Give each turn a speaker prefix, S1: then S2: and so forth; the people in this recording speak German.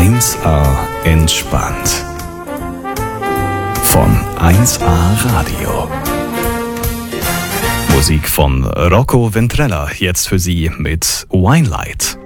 S1: 1A entspannt. Von 1A Radio. Musik von Rocco Ventrella, jetzt für Sie mit Winelight.